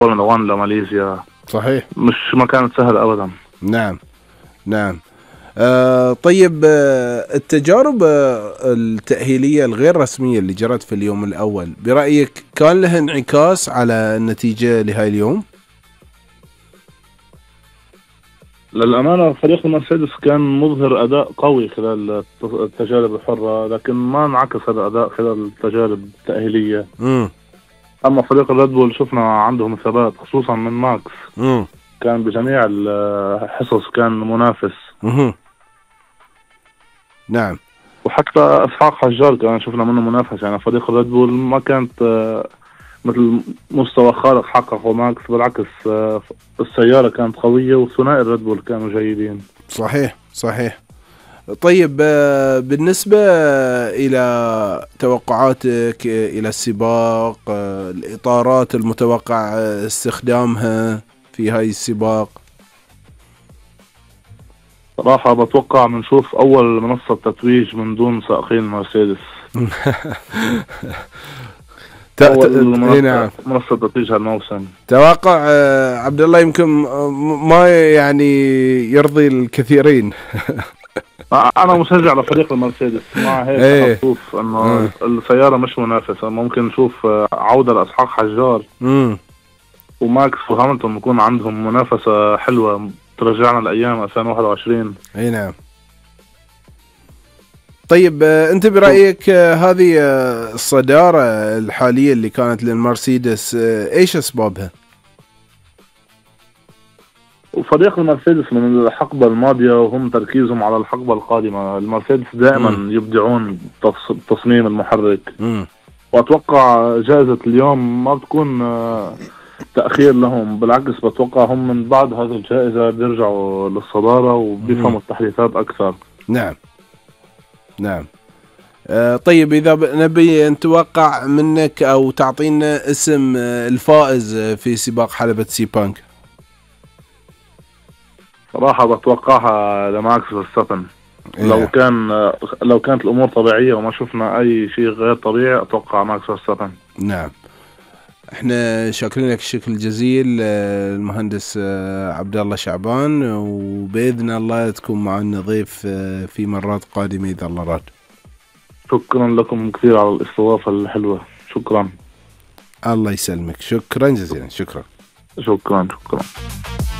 فورمولا 1 لماليزيا. صحيح. مش ما كانت سهلة أبدا. نعم نعم. طيب، التجارب التأهيلية الغير رسمية اللي جرت في اليوم الأول برأيك كان لها انعكاس على النتيجة لهاي اليوم؟ للأمانة فريق المرسيدس كان مظهر أداء قوي خلال التجارب الحرة، لكن ما انعكس هذا الأداء خلال التجارب التأهيلية. أما فريق الريد بول شفنا عندهم ثبات، خصوصا من ماكس. كان بجميع الحصص كان منافس. نعم. وحتى إسحاق حجار كان شفنا منه منافس. يعني فريق الريد بول ما كانت مثل مستوى خارق حققه ماكس، بالعكس السيارة كانت قوية وثنائي الريد بول كانوا جيدين. صحيح صحيح. طيب، بالنسبة إلى توقعاتك إلى السباق، الإطارات المتوقع استخدامها في هاي السباق؟ صراحة بتوقع بنشوف أول منصة تتويج من دون سائقين مرسيدس. منصة تتويج هالموسم. توقع عبد الله يمكن ما يعني يرضي الكثيرين. أنا مشجع لفريق المرسيدس، مع هيك أشوف أنه السيارة مش منافسة. ممكن نشوف عودة لإسحاق حجار وماكس وهاملتون يكون عندهم منافسة حلوة ترجعنا لأيام 2021. أي نعم. طيب، أنت برأيك هذه الصدارة الحالية اللي كانت للمرسيدس إيش أسبابها؟ وفريق المرسيدس من الحقبة الماضية وهم تركيزهم على الحقبة القادمة. المرسيدس دائما يبدعون تصميم المحرك. وأتوقع جائزة اليوم ما بتكون تأخير لهم، بالعكس بتوقع هم من بعد هذه الجائزة بيرجعوا للصدارة وبيفهموا التحديثات أكثر. نعم نعم. طيب، إذا نبي نتوقع منك أو تعطينا اسم الفائز في سباق حلبة سيبانك. صراحة بتوقعها لماكس فيرستابن. لو كانت الأمور طبيعية وما شفنا أي شيء غير طبيعي أتوقع ماكس فيرستابن. نعم. احنا شاكرين لك الشكر الجزيل المهندس عبد الله شعبان، وبإذن الله تكون معنا ضيف في مرات قادمة إذا الله راد. شكرا لكم كثير على الاستضافة الحلوة. شكرا. الله يسلمك. شكرا جزيلا. شكرا.